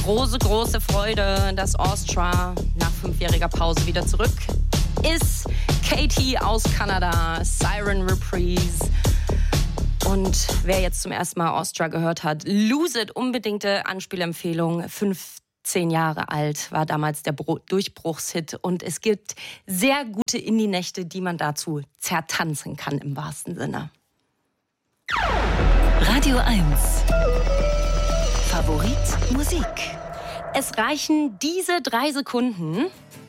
große Freude, dass Austria nach 5-jähriger Pause wieder zurück ist. Katie aus Kanada, Siren Reprise. Und wer jetzt zum ersten Mal Austria gehört hat, Lose It, unbedingte Anspielempfehlung. 15 Jahre alt war damals der Durchbruchshit. Und es gibt sehr gute Indie-Nächte, die man dazu zertanzen kann im wahrsten Sinne. Radio 1. Favorit Musik. Es reichen diese 3 Sekunden.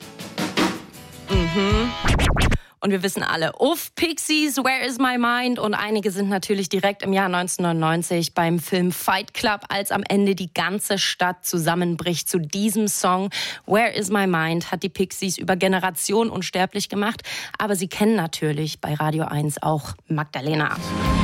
Und wir wissen alle, Pixies, Where is my mind? Und einige sind natürlich direkt im Jahr 1999 beim Film Fight Club, als am Ende die ganze Stadt zusammenbricht zu diesem Song. Where is my mind? Hat die Pixies über Generationen unsterblich gemacht. Aber sie kennen natürlich bei Radio 1 auch Magdalena.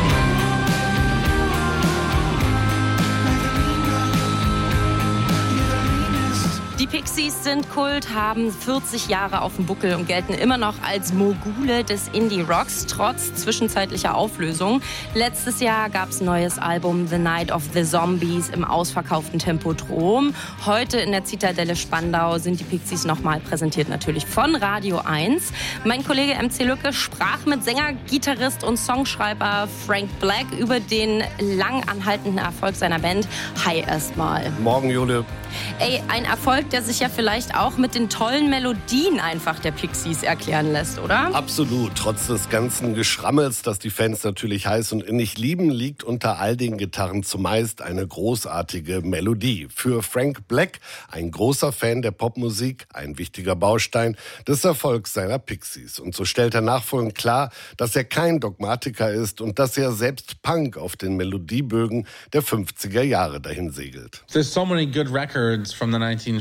Die Pixies sind Kult, haben 40 Jahre auf dem Buckel und gelten immer noch als Mogule des Indie-Rocks, trotz zwischenzeitlicher Auflösung. Letztes Jahr gab es ein neues Album The Night of the Zombies im ausverkauften Tempodrom. Heute in der Zitadelle Spandau sind die Pixies nochmal präsentiert, natürlich von Radio 1. Mein Kollege MC Lücke sprach mit Sänger, Gitarrist und Songschreiber Frank Black über den lang anhaltenden Erfolg seiner Band. Hi erstmal. Morgen, Jule. Ey, ein Erfolg, der sich ja vielleicht auch mit den tollen Melodien einfach der Pixies erklären lässt, oder? Absolut. Trotz des ganzen Geschrammels, das die Fans natürlich heiß und innig lieben, liegt unter all den Gitarren zumeist eine großartige Melodie. Für Frank Black, ein großer Fan der Popmusik, ein wichtiger Baustein des Erfolgs seiner Pixies. Und so stellt er nachfolgend klar, dass er kein Dogmatiker ist und dass er selbst Punk auf den Melodiebögen der 50er Jahre dahin segelt. There's so many good records from the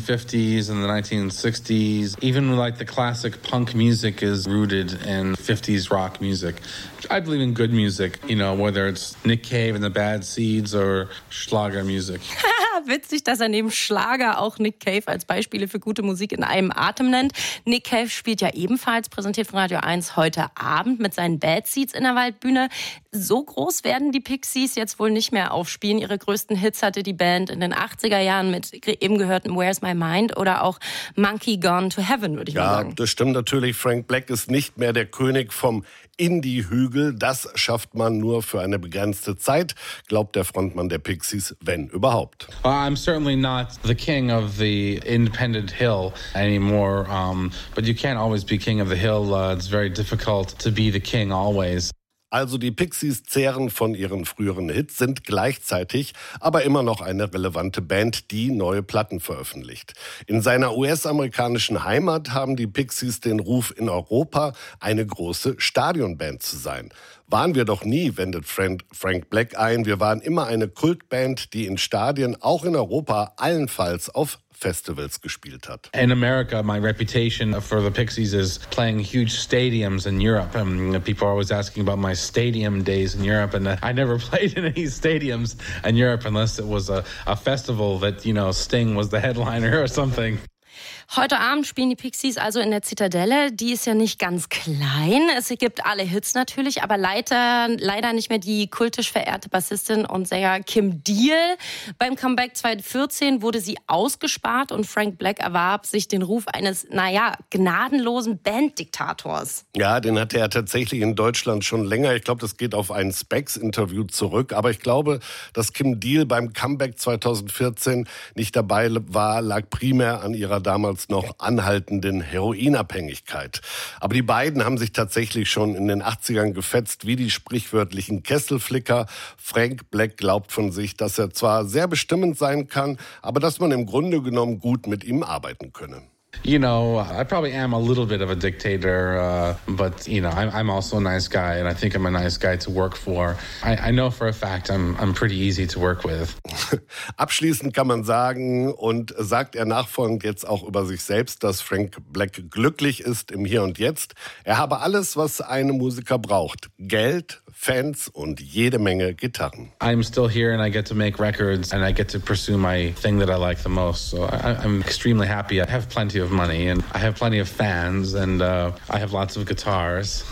1950s and the 1960s. Even like the classic punk music is rooted in 50s rock music. I believe in good music, you know, whether it's Nick Cave and the Bad Seeds or Schlager music. Witzig, dass er neben Schlager auch Nick Cave als Beispiele für gute Musik in einem Atem nennt. Nick Cave spielt ja ebenfalls, präsentiert von Radio 1, heute Abend mit seinen Bad Seeds in der Waldbühne. So groß werden die Pixies jetzt wohl nicht mehr aufspielen. Ihre größten Hits hatte die Band in den 80er Jahren mit eben gehörten Where's My Mind oder auch Monkey Gone to Heaven, würde ich mal sagen. Ja, das stimmt natürlich. Frank Black ist nicht mehr der König vom Indie-Hügel. Das schafft man nur für eine begrenzte Zeit, glaubt der Frontmann der Pixies, wenn überhaupt. I'm certainly not the king of the independent hill anymore, but you can't always be king of the hill. It's very difficult to be the king always. Also die Pixies zehren von ihren früheren Hits, sind gleichzeitig aber immer noch eine relevante Band, die neue Platten veröffentlicht. In seiner US-amerikanischen Heimat haben die Pixies den Ruf, in Europa eine große Stadionband zu sein. Waren wir doch nie, wendet Frank Black ein. Wir waren immer eine Kultband, die in Stadien, auch in Europa, allenfalls auf Festivals gespielt hat. In America, my reputation for the Pixies is playing huge stadiums in Europe. People are always asking about my stadium days in Europe, and I never played in any stadiums in Europe unless it was a festival that, you know, Sting was the headliner or something. Heute Abend spielen die Pixies also in der Zitadelle. Die ist ja nicht ganz klein. Es gibt alle Hits natürlich, aber leider nicht mehr die kultisch verehrte Bassistin und Sänger Kim Deal. Beim Comeback 2014 wurde sie ausgespart und Frank Black erwarb sich den Ruf eines, gnadenlosen Banddiktators. Ja, den hatte er tatsächlich in Deutschland schon länger. Ich glaube, das geht auf ein Specs-Interview zurück. Aber ich glaube, dass Kim Deal beim Comeback 2014 nicht dabei war, lag primär an ihrer damals noch anhaltenden Heroinabhängigkeit. Aber die beiden haben sich tatsächlich schon in den 80ern gefetzt, wie die sprichwörtlichen Kesselflicker. Frank Black glaubt von sich, dass er zwar sehr bestimmend sein kann, aber dass man im Grunde genommen gut mit ihm arbeiten könne. You know, I probably am a little bit of a dictator, but, you know, I'm also a nice guy, and I think I'm a nice guy to work for. I know for a fact I'm pretty easy to work with. Abschließend kann man sagen, und sagt er nachfolgend jetzt auch über sich selbst, dass Frank Black glücklich ist im Hier und Jetzt. Er habe alles, was ein Musiker braucht. Geld, Fans und jede Menge Gitarren. I'm still here and I get to make records and I get to pursue my thing that I like the most. So I'm extremely happy. I have plenty of money and I have plenty of fans and I have lots of guitars.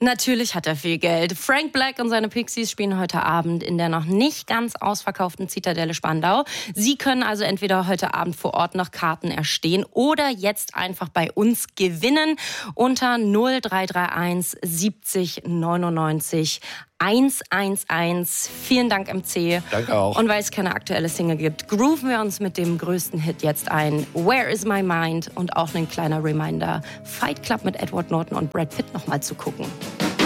Natürlich hat er viel Geld. Frank Black und seine Pixies spielen heute Abend in der noch nicht ganz ausverkauften Zitadelle Spandau. Sie können also entweder heute Abend vor Ort noch Karten erstehen oder jetzt einfach bei uns gewinnen unter 0331 70 99 111. Vielen Dank, MC. Danke auch. Und weil es keine aktuelle Single gibt, grooven wir uns mit dem größten Hit jetzt ein. Where is my mind? Und auch ein kleiner Reminder, Fight Club mit Edward Norton und Brad Pitt nochmal zu gucken.